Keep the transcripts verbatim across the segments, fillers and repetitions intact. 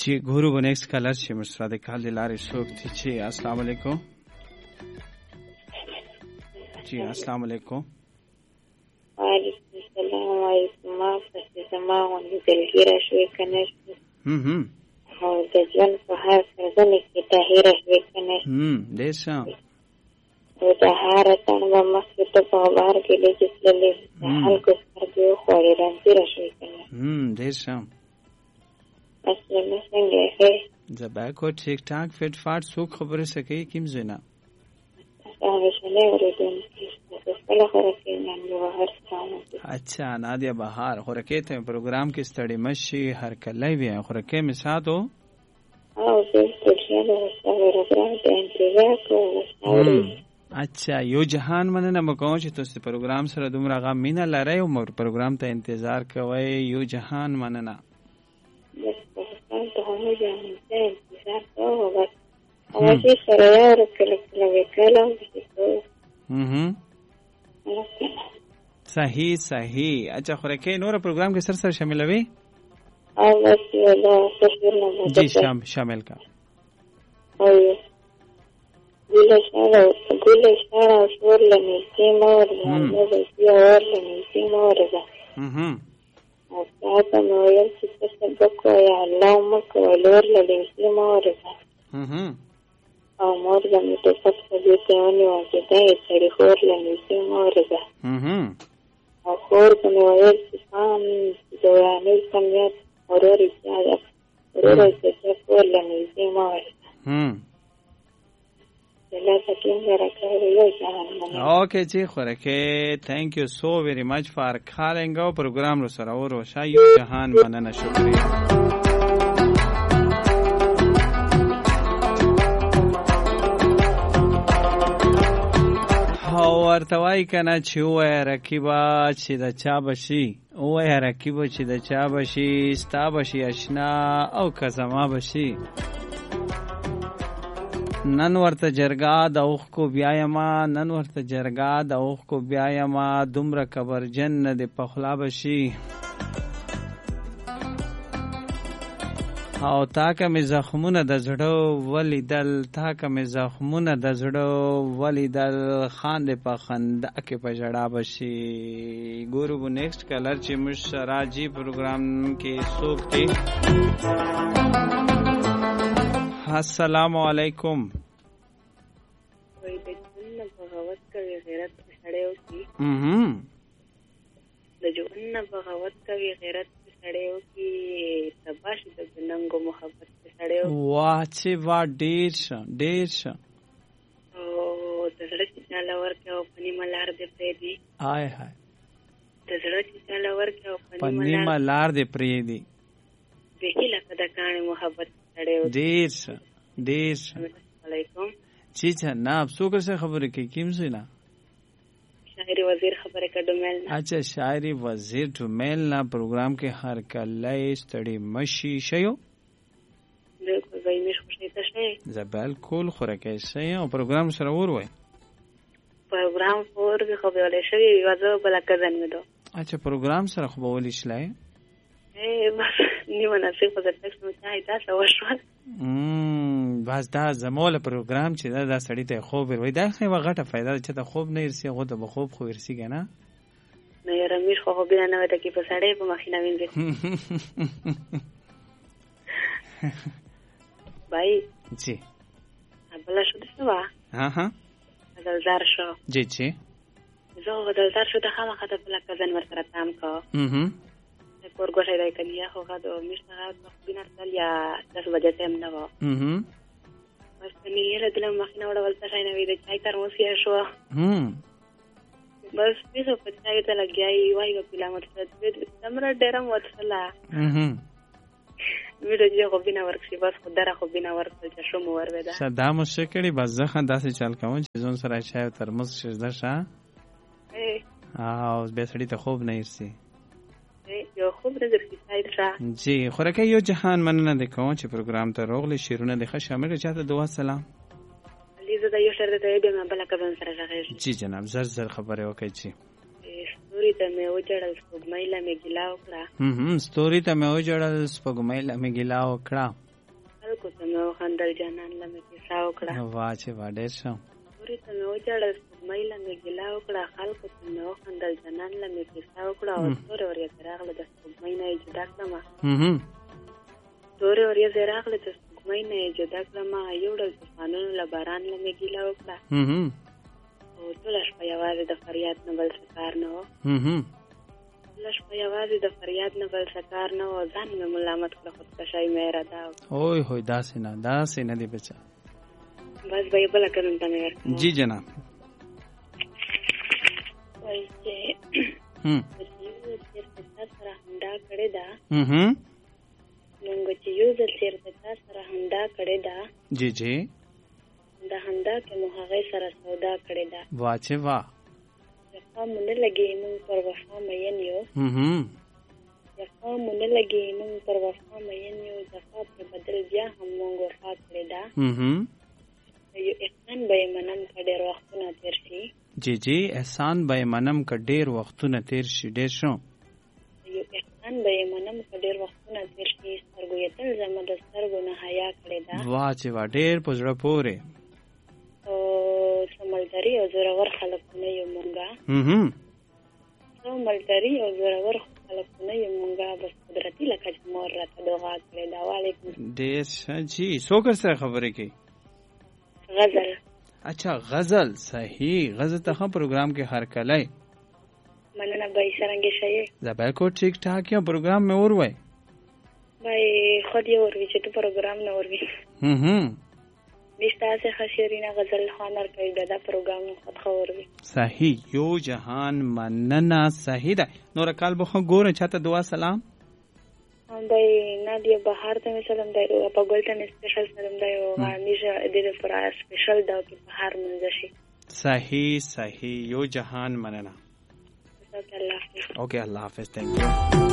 چې ګورو به نیکست کالر چې مشره د کال د لارې څوک دی چې السلام علیکم جی السلام علیکم وعلیکم السلام وعلیکم ما پسې زما غوندې دلګیره شوې که نه شوې او د ژوند په هر څرګنې کې تهیره شوې که نه شوې ډېر ښه او د هره تن به مخکې ته په بهر کې لږې تللې د خلکو سترګې وخوړې رنځیره شوې که نه ډېر ښه اسلامي څنګه ښې زه باکو ټیک ټاک فټ فاټ څوک خبرې څه کوي کوم ځای نه همیشنۍ اورېدونکي خپله خوراکۍ نن بهار اچھا نادیه بهار خوراکۍ ته پروګرام کې ستړې مه شي هر کلی بیا خوراکۍ مې سات و او بالکل ښه ده ستا پروګرام ته انتظار کوم اچھا یو جهان مننه مو کوم چې تاسو د پروګرام سره دومره هغه مینه لرئ او مور پروګرام ته انتظار کوئ یو جهان مننه بس پروګرام ته هم انتظار کوم بس اوسې سره یاره کله کله وکړم صحیح صحیح اچھا خوراکۍ نور پروګرام کې سر سره شاملوي او بس دا تصویر نه جی شام شامل کا او ګل شاله ګل شاله شور لنیسي مور نه بیا ور لنیسي مور ده اها او تاسو نو یو څه څه بکو یا الله مکو ور لنیسي مور ده اها او مور زمي ته څه دې ته ونیو چې دا یې سړي خور لنیسي مور ده اها او خور په نو یو څه پام دوانې سمیت اوروري چا اوروري چې خور لنیسي مور هم اوکے جی خورکے تھینک یو سو ویری مچ فار کالنگ او پروگرام رو سره او روشا یو جهان مننه شکریہ او ورتوای کنه چې وای رکیبا چې د چا بشي وای رکیبا چې د چا بشي ستا بشي آشنا او کزما بشي نن ورته جرګه د اوخ کو بیایما نن ورته جرګه د اوخ کو بیایما دومره کبرجن نه د پخلا بشي او تاکه می زخمونه د زړه ولیدل تاکه می زخمونه د زړه ولیدل خان د پخند کې په جړه بشي ګورو بو نیکست کلر چې مش راجی پروګرام کې سوک دی السلام علیکم وای د جن بغاوت کوي غیرت سړیو کی هم د جن بغاوت کوي غیرت سړیو کی تباش د جننګو محبت سړیو واه چې وا ډیر ش ډیر ش او د زړه چې چاله ورکه او پنی ملار دې پرې دی هاي هاي د زړه چې چاله ورکه او پنی ملار دې پرې دی دې لکه د کانه محبت ډیر شه ډیر شه علیکم چی چا نه څوک سره خبرې کوي کیم زینا شاعری وزیر خبرې کډو مل نه اچھا شاعری وزیر ټو مل نه پروګرام کې هر کله ستړي مشي شيو بالکل وای مش خوشی ته شي زبال کول خوراکي شي او پروګرام سره ور وای پروګرام فور به خو به ولې شي وځو بل کزن مې دو اچھا پروګرام سره خو به ولې شلای اے بس نیو نصیب په تاسو نو ځای تاسو وشول امم بس دا زموږ پروګرام چې دا سړی ته خوب وي دا خو غټه فائدہ چې ته خوب نه ورسي غو ته خوب خو ورسي کنه نه رمیش خو خو بیا نه وته کې په سړی په مخینه وینځي بای جی بلا شو دسوا ها ها دلدار شو جی جی زه دلدار شو د خامخه د بل کزن ورسره تام کو اها پورګوټه دای کنیا خو غاډو میشته غاډ بینر تل یا دس بجې تم نه و اها بس نی له دله مخینه وړول څه نه وی د چای ترموس یې شو هم بس دې په چای ته لګیای وای په پلامت څه دمر ډیرم وڅلا اها ویډیو یې خو بینه ورکشي بس خو دره خو بینه ورکل چې شو مو ورودا صدا مو شکړي بس ځخه داسې چل کوم چې زون سره چای ترموس شزده شه او به سړی ته خوب نه ورسي یو خوب نظر کی ساید را جی خوراکه یو جهان مننه د کوم چې پروګرام ته روغلی شیرونه د ښه شامل چاته دعا سلام علی زدا یو شر ته به ما بل کبن سره راغی جی جناب زر زر خبره وکړي چې ستوري ته مې وجړل سپوږمۍ لا مې ګلا وکړه هم هم ستوري ته مې وجړل سپوږمۍ لا مې ګلا وکړه خندل جانان لمه کیسه وکړه. واه چې واه ډېر ښه. ورې ته مې وچاړل سپوږمۍ لمه ګیله وکړه، خلکو ته مې وخندل جانان لمه کیسه وکړه او تورې ورېځې راغله د سپوږمۍ نه یې جدا کړمه. تورې ورېځې راغله د سپوږمۍ نه یې جدا کړمه، یو ډول طوفانونو له باران لمه ګیله وکړه او ټوله شپه یوازې د فریاد نه بل څه کار نه و. ټوله شپه یوازې د فریاد نه بل څه کار نه و، ځان مې ملامت کړه، خودکشۍ مې اراده وکړه. اوی هوی داسې نه داسې نه دی بچه. بس به یې بله قدم ته مې ورکړم. جی جناب. وایي چې چېرته تا سره همدا کړې ده، مونږ چې یو ځل چېرته تا سره همدا کړې ده، جی جی د همدا کې مو هغې سره سودا کړې ده. واه چې واه. جفا مو نه لګي مونږ پر وفا مین یو، جفا مو نه لګي مونږ پر وفا مین یو، جفا پر بدل بیا هم مونږ وفا کړې ده. یو احسان به یې منم که ډېر وختونه تېر شي. جی جی احسان به یې منم که ډېر وختونه تېر شي. ډېر ښه. یو احسان به یې منم که ډېر وختونه تېر شي، سترګو یې تل زما د سترګو نه حیا کړې ده. واه چې واه ډېر په زړه پورې. او څه ملګري او زورور خلکونه یو مونږه، څه ملګري او زورور خلکونه یو مونږه، بس قدرتي لکه چې مور راته دعا کړې ده. وعلیکم. ډېر ښه. جی څوک سره خبرې کوي؟ غزل. اچھا غزل. صحیح. غزل ته هم پروګرام کې هر کله مننه. بای څرنګه شئ؟ زه بالکل ٹھیک ٹھاک یم. پروګرام میں اور وای بای خود یې اور وی چې ته پروګرام نه اور وی. هم هم نشته څه خشرینه غزل خوانر کوي دا پروګرام خود خور وی. صحیح. یو جهان مننه. صحیح ده. نور کال بخو ګوره چاته دعا سلام. بای نادیه بهار ته سلام دی او په ګل ته سپیشل سلام دی او همیشه دې پر سپیشل دا کې بهار منځ شي. صحیح صحیح. یو جهان مننه. اوکے اللہ حافظ. تھینک یو.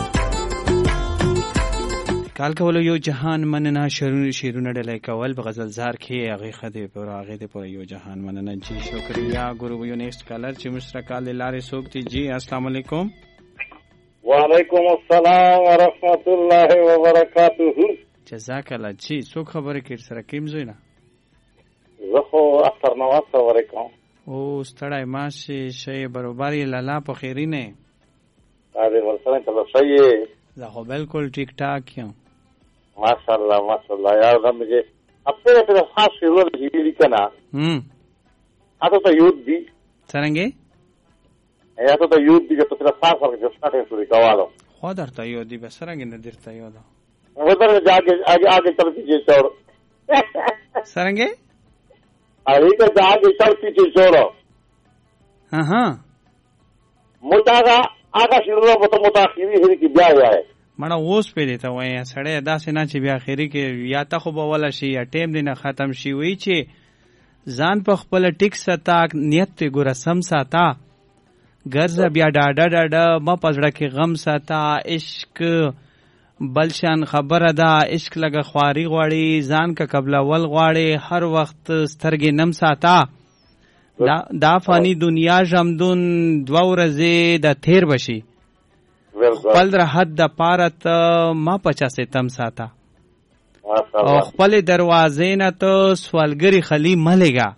کال کولو یو جهان مننه شیرونه شیرونه ډلې کول په غزل زار کې هغه خدای پر هغه دې پر یو جهان مننه. جی شکریہ ګورو. یو نیکسٹ کالر چې مشترکال لارې سوکتی. جی السلام علیکم. وعلیکم السلام ورحمۃ اللہ وبرکاتہ. جزاک الله. جی څوک خبره کوي سره کیم زوینه؟ زه خو اختر نواز خبرې کوم. او ستړی ماشي شی برابرې لالا په خیرینه. اره ورسره ته صحیح. زه خو بالکل ټیک ټاک یم. ماشاءالله ماشاءالله. یار زموږه خپل په خاص شروع دي کنه. هم اته ته یو دی څنګه؟ یا ته ته یو دی چې تاسو سره سره د سټارټ شروع کاوالو. خو درته یو دی به سره نه درته یو دا. ودر جاګه اگے اگے چل کیجیے چور. څنګه؟ اړې ته جاګه چل کیجیے چور. ها ها. موټاګه هغه شروع په تو متأخري هري کې بیا وای. مړه اوس په دې ته وای سړی داسې نه چې بیا اخیری کې یا ته خو به ولا شي یا ټیم دې نه ختم شي. وی چې ځان په خپل ټیک ستا نیت ته ګور سم ساته ګرځه بیا ډاډه ډاډه ما پزړه کې غم ساته. عشق بلشان خبره ده. عشق لګه خواري غواړي ځان کا قبل اول غواړي. هر وخت سترګې نم ساته. دا دا فانی دنیا جمدون دو ورځې د تیر بشي. خپل راحت د پارت ما پچا ستم ساته او خپل دروازې نه ته سوالګری خلی ملګا.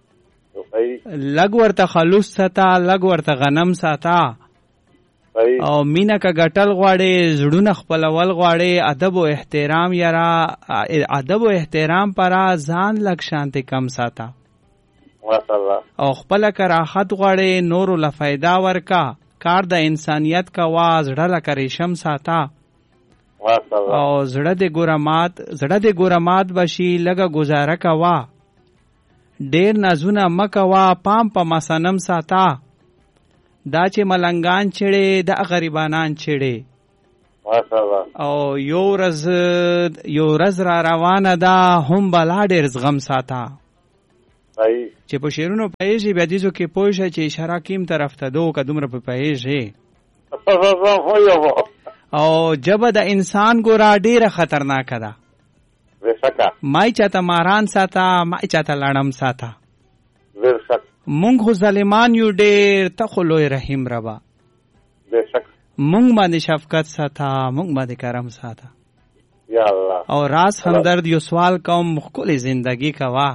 لګ ورته خلوص ساته لګ ورته غنم ساته او مینا کا غټل غواړي زړونه خپل اول غواړي. ادب او احترام یرا ادب او احترام پرا ځان لګ شانته کم ساته او خپل کراحت غواړي نور له فائدہ ورکا. کار د انسانیت کا واز ډله کریشم ساته او زړه د ګورمات زړه د ګورمات بشي لګه گزاره کوا. ډیر نازونه مکوا پام په مسنم ساته. دا چې ملنګان چړې د غریبانان چړې او یو ورځ یو ورځ را روانه ده هم بلا ډیر زغم ساته. چې په شیرونو پېژې بیا دیزو کې پوښه چې اشاره کیم طرف ته دو که دومره په پېژې او جبه د انسان ګورا ډیره خطرناک ده. مای چاته ماران ساته مای چاته لړم ساته. مونږ خو ظالمان یو ډیر ته خو لوی رحیم ربا. مونږ باندې شفقت ساته مونږ باندې کرم ساته. یا الله او راز همدرد یو سوال کوم مخکل زندگی کوا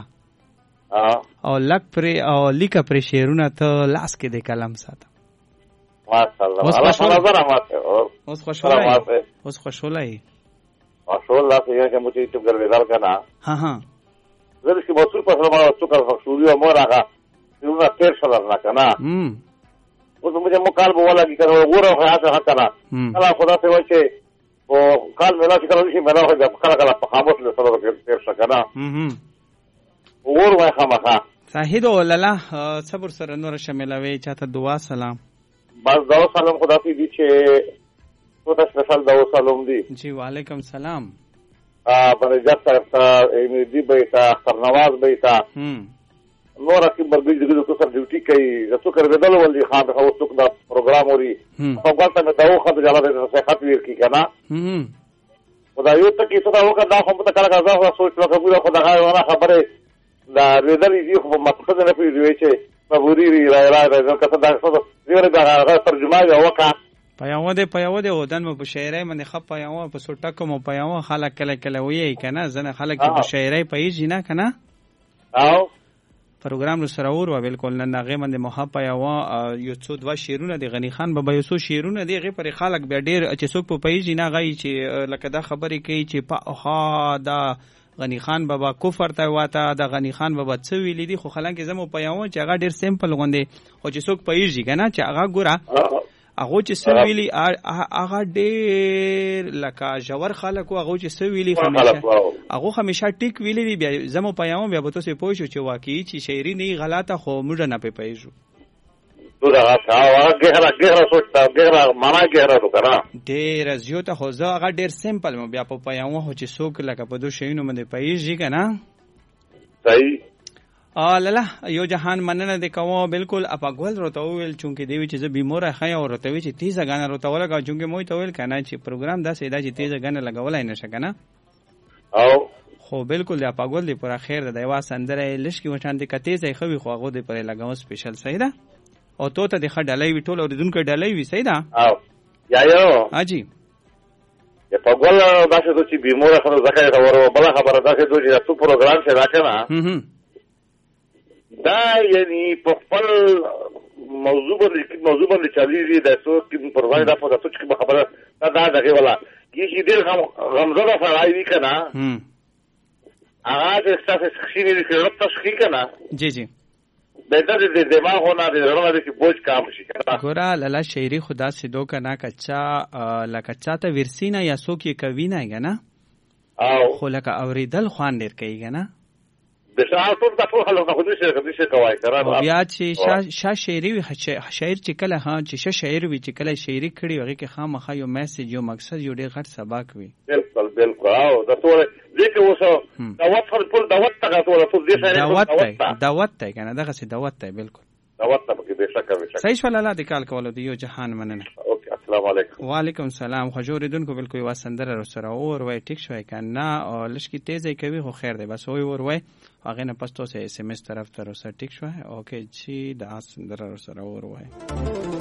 او لک پر او لیک پر شعرونه ته لاس کې د کلم ساته ماشاءالله الله نظر ماته اوس خوشاله اوس خوشاله ماشاءالله څنګه چې موږ ته ګرځیدل کنه ها ها زه چې مسؤل په سره ما څو کال فکروري او مورغه یو تیر شلر نه کنه هم اوس موږ مو کال بوله کی کنه وګوره خاصه حقنا کله خدا ته وای چې او کال ملا چې کله شي ملا هو کله کله په خاموش له سره تیر شکنه هم اور وای خامخا صحیح ولله صبر سره نور شاملوي چاته دعا سلام بس دعا سلام خدا دې دي چې تو تاسو سره دعا سلام دي جی وعلیکم سلام ا برجات تا امیدی بیتا اختر نواز بیتا هم نور کی برګی دغه تو سره ډیوټي کوي زه تو کر بدل ولې خان او تو دا پروګرام وري په وخت مې داو خد جلا ده صحت ویر کی کنه هم خدا یو ته کی څه دا وکړه دا خو ته کله کله سوچ لکه خدا غواړي خبره دا ریدل دي خو مقصد نه پیږي چې مبوري ری را را دا کته دا څه دیره دا ترجمه یو وکړه پایاو دې پایاو دې ودان مې په شاعرۍ باندې خپ پایاو په سټک مو پایاو خلک کله کله وایي کنه زنه خلک په شاعرۍ پیږي نه کنه او پروګرام رو سره اور و بالکل نن هغه باندې محب پایاو یو څو دوا شعرونه دی غنی خان بابا یو څو شعرونه دی غي پر خلک بیا ډیر چې څوک په پیږي نه غي چې لکه دا خبرې کوي چې په ها دا غنی خان بابا کفر ته واته د غنی خان بابا څه ویل دي خو خلک زمو پیاو چې هغه ډیر سیمپل غوندي خو چې څوک پیږي کنه چې هغه ګوره هغه چې څه ویلي هغه ډېر لکه ژور خلک هغه چې څه ویلي همیشه هغه همیشه ټیک ویلي دي بیا زمو پیاوم بیا به تاسو پوه شو چې واقعي چې شاعري نه غلطه خو موږ نه پې پېژو تو دا هغه ګهرا ګهرا سوچتا ګهرا معنا ګهرا تو کرا ډېر زیاته خو زه هغه ډېر سیمپل مو بیا په پیاوم هو چې څوک لکه په دوه شینو باندې پېژي کنه صحیح ا لاله یو جهان مننه د کوم بالکل اپاګول روته ویل چونکه دی چې زه بیمور خای او روته وی چې تیزه غانه روته ولګا چونکه موي ته ویل کنه چې پروګرام دا سیدا چې تیزه غانه لګولای نشه کنه او خو بالکل د اپاګول دی پر خیر د دیوا سندره لشکې وشان دي کته زې خوي خو هغه دی پر لګاو سپیشل سیدا او تو ته د خډلای وی ټول اوریدونکو ډلای وی سیدا او یا یو اجي د اپاګول دا چې بیمور خو زکه دا ور بل خبره دا چې تو پروګرام شه راکنه هم دا یعنی په خپل موضوع باندې موضوع باندې چالي د څو کې پروايي دا په تاسو کې خبره دا دغه ولا کیږي ډیر غم غمزه فرای وی کنه هم هغه د تاسو شخصي لري چې تشخیص کنه جی جی د دې د دماغونه د رڼا د بوج کام شي کنه ګورا لاله شاعري خدا سیدو کنه کچا لکچا ته ورسینا یا سو کې کوي نه کنه او خو لکه اوریدل خوان ډیر کوي کنه د شاعر ټول د ټول خلک خو دې څه دې څه کوي تر بیا چې شا شاعري وي شاعر چې کله ها چې شاعر وي چې کله شاعري کړي وغه کې خامخا یو میسج یو مقصد یو ډېر غټ سبق وي بالکل بالکل او د ټول دې کې وسو دعوت پر ټول دعوت ته ټول ټول دې سره دعوت دعوت ته کنه دغه سي دعوت ته بالکل دعوت ته کې به شک به شک صحیح شو لاله د کال کولو دی یو جهان مننه اوکي السلام علیکم وعلیکم السلام حضوریدونکو بالکل واسندره سره اور وای ټیک شوی کنه او لشکې تیزه کوي خو خیر دی بس وای ور وای هغه نه پستو سه اس ام اس طرف ته سره ټیک شوی اوکي چې د اسندره سره اور وای